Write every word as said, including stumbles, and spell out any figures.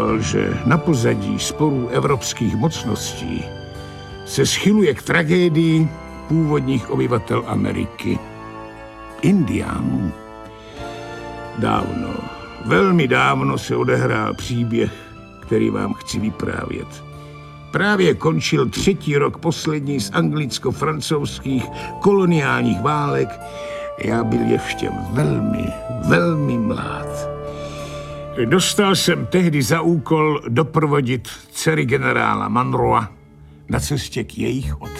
očekával, že na pozadí sporů evropských mocností se schyluje k tragédii původních obyvatel Ameriky, Indiánů. Dávno, velmi dávno se odehrál příběh, který vám chci vyprávět. Právě končil třetí rok poslední z anglicko-francouzských koloniálních válek. Já byl ještě velmi, velmi mlád. Dostal jsem tehdy za úkol doprovodit dcery generála Monroea na cestě k jejich otci.